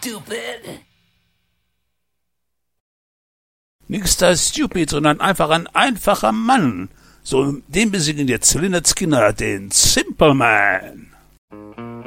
stupid. Nix da stupid, sondern einfach ein einfacher Mann. So, den besingen jetzt Lynyrd Skynyrd, den Simple Man.